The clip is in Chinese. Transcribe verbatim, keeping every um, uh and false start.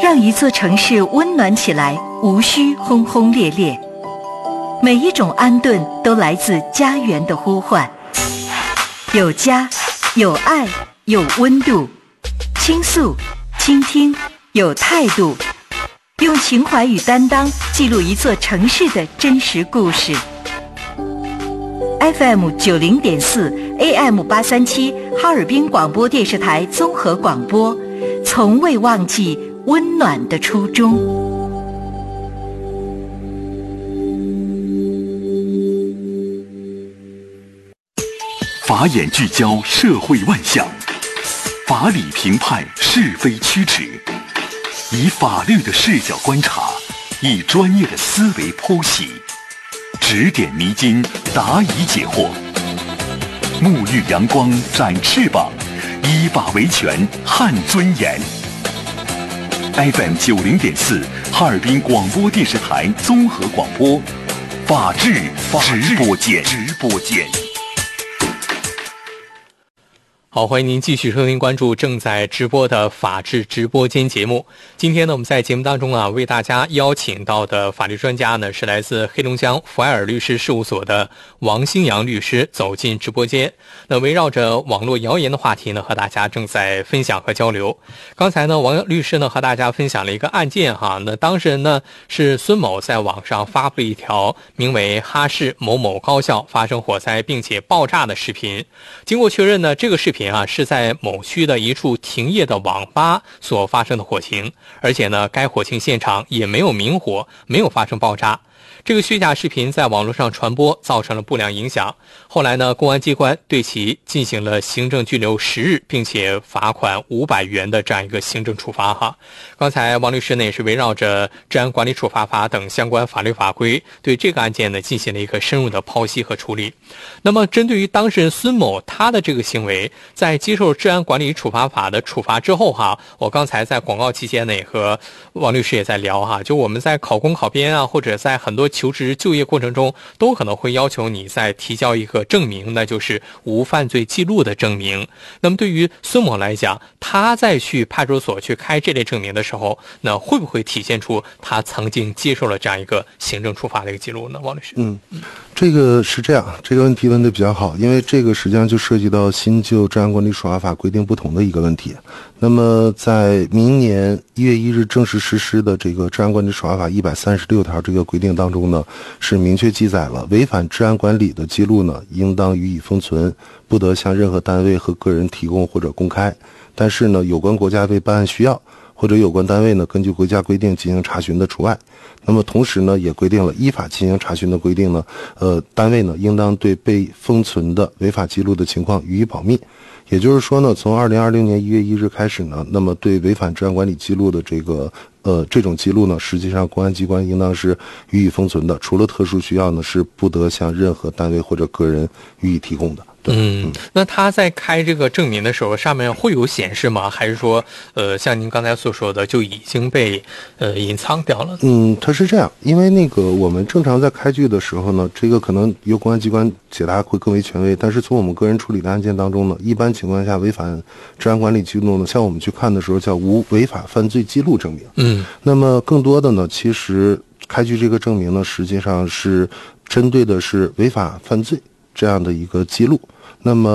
让一座城市温暖起来，无需轰轰烈烈。每一种安顿都来自家园的呼唤，有家，有爱，有温度，倾诉，倾听，有态度，用情怀与担当记录一座城市的真实故事。F M 九零点四 A M 八三七哈尔滨广播电视台综合广播，从未忘记温暖的初衷。 法眼聚焦社会万象，法理评判是非曲直，以法律的视角观察，以专业的思维剖析，指点迷津，答疑解惑，沐浴阳光，展翅膀，依法维权，撼尊严。F M 九零点四哈尔滨广播电视台综合广播，法治直播间，直播间。 好，欢迎您继续收听关注正在直播的法治直播间节目。今天呢，我们在节目当中啊，为大家邀请到的法律专家呢，是来自黑龙江福埃尔律师事务所的王兴阳律师走进直播间。那围绕着网络谣言的话题呢，和大家正在分享和交流。刚才呢，王律师呢和大家分享了一个案件哈，那当事人呢是孙某在网上发布了一条名为哈市某某高校发生火灾并且爆炸的视频。经过确认呢，这个视频啊是在某区的一处停业的网吧所发生的火情，而且呢该火情现场也没有明火，没有发生爆炸。这个虚假视频在网络上传播，造成了不良影响。后来呢，公安机关对其进行了行政拘留十日，并且罚款五百元的这样一个行政处罚哈。刚才王律师呢也是围绕着治安管理处罚法等相关法律法规，对这个案件呢进行了一个深入的剖析和处理。那么针对于当事人孙某他的这个行为，在接受治安管理处罚法的处罚之后哈，我刚才在广告期间呢也和王律师也在聊哈，就我们在考公考编啊，或者在很多求职就业过程中，都可能会要求你再提交一个证明，那就是无犯罪记录的证明。那么对于孙某来讲，他在去派出所去开这类证明的时候，那会不会体现出他曾经接受了这样一个行政处罚的一个记录呢？王律师， 嗯，这个是这样，这个问题问得比较好，因为这个实际上就涉及到新旧治安管理处罚法规定不同的一个问题。那么在明年一月一日正式实施的这个治安管理处罚法一百三十六条这个规定当中呢，是明确记载了违反治安管理的记录呢，应当予以封存，不得向任何单位和个人提供或者公开。但是呢，有关国家为办案需要，或者有关单位呢根据国家规定进行查询的除外。那么同时呢，也规定了依法进行查询的规定呢，呃，单位呢应当对被封存的违法记录的情况予以保密。也就是说呢，从二零二零年一月一日开始呢，那么对违反治安管理记录的这个呃这种记录呢，实际上公安机关应当是予以封存的，除了特殊需要呢，是不得向任何单位或者个人予以提供的。 嗯，那他在开这个证明的时候，上面会有显示吗？还是说，呃，像您刚才所说的，就已经被呃隐藏掉了？ 嗯，它是这样，因为那个我们正常在开具的时候呢，这个可能由公安机关解答会更为权威，但是从我们个人处理的案件当中呢，一般情况下违反治安管理记录呢，像我们去看的时候叫无违法犯罪记录证明。嗯，那么更多的呢，其实开具这个证明呢，实际上是针对的是违法犯罪这样的一个记录。那么